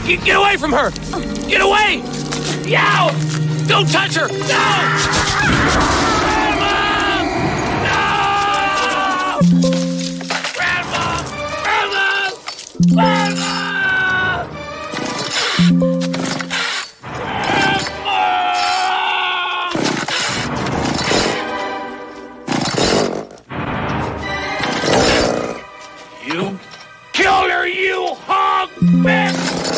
Get away from her! Get away! Yow! Don't touch her! No! Grandma! No! Grandma! Grandma! Grandma! You killed her, you hog bitch!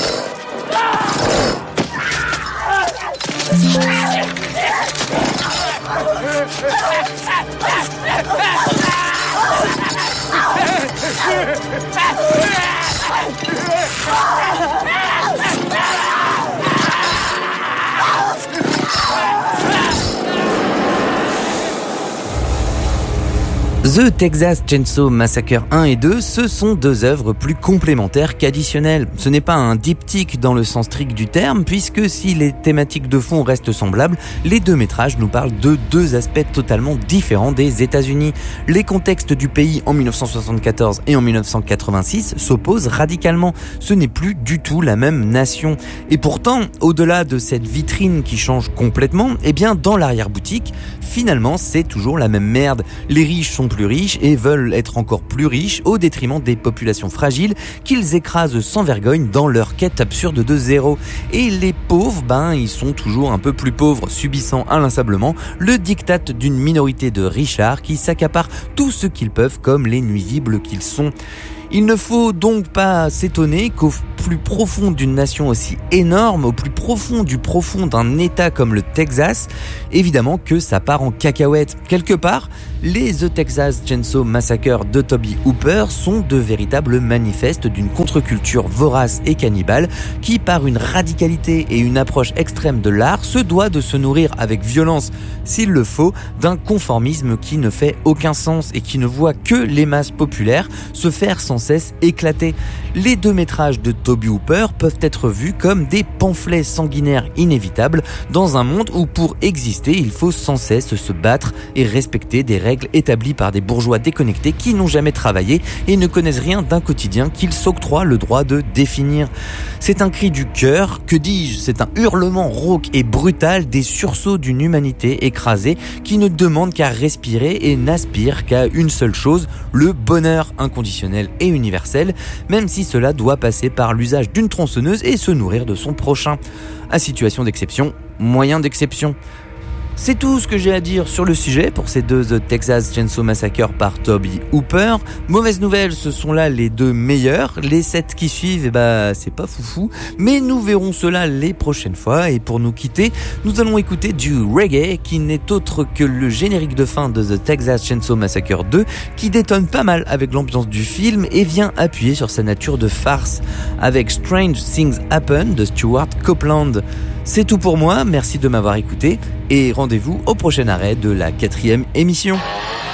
The Texas Chainsaw Massacre 1 et 2, ce sont deux œuvres plus complémentaires qu'additionnelles. Ce n'est pas un diptyque dans le sens strict du terme, puisque si les thématiques de fond restent semblables, les deux métrages nous parlent de deux aspects totalement différents des États-Unis. Les contextes du pays en 1974 et en 1986 s'opposent radicalement. Ce n'est plus du tout la même nation. Et pourtant, au-delà de cette vitrine qui change complètement, eh bien, dans l'arrière-boutique, finalement, c'est toujours la même merde. Les riches sont plus riches et veulent être encore plus riches au détriment des populations fragiles qu'ils écrasent sans vergogne dans leur quête absurde de zéro. Et les pauvres, ils sont toujours un peu plus pauvres, subissant inlassablement le diktat d'une minorité de richards qui s'accaparent tout ce qu'ils peuvent comme les nuisibles qu'ils sont. Il ne faut donc pas s'étonner qu'au plus profond d'une nation aussi énorme, au plus profond du profond d'un État comme le Texas, évidemment que ça part en cacahuète. Quelque part, les The Texas Chainsaw Massacre de Tobe Hooper sont de véritables manifestes d'une contre-culture vorace et cannibale qui, par une radicalité et une approche extrême de l'art, se doit de se nourrir avec violence, s'il le faut, d'un conformisme qui ne fait aucun sens et qui ne voit que les masses populaires se faire sans cesse éclater. Les deux métrages de Tobe Hooper peuvent être vus comme des pamphlets sanguinaires inévitables dans un monde où pour exister, il faut sans cesse se battre et respecter des règles établies par des bourgeois déconnectés qui n'ont jamais travaillé et ne connaissent rien d'un quotidien qu'ils s'octroient le droit de définir. C'est un cri du cœur, que dis-je, c'est un hurlement rauque et brutal des sursauts d'une humanité écrasée qui ne demande qu'à respirer et n'aspire qu'à une seule chose, le bonheur inconditionnel et universel, même si cela doit passer par l'usage d'une tronçonneuse et se nourrir de son prochain. À situation d'exception, moyen d'exception. C'est tout ce que j'ai à dire sur le sujet pour ces deux The Texas Chainsaw Massacre par Tobe Hooper. Mauvaise nouvelle, ce sont là les deux meilleurs. Les 7 qui suivent, c'est pas foufou. Mais nous verrons cela les prochaines fois. Et pour nous quitter, nous allons écouter du reggae qui n'est autre que le générique de fin de The Texas Chainsaw Massacre 2 qui détonne pas mal avec l'ambiance du film et vient appuyer sur sa nature de farce avec Strange Things Happen de Stuart Copeland. C'est tout pour moi, merci de m'avoir écouté et rendez-vous au prochain arrêt de la 4e émission.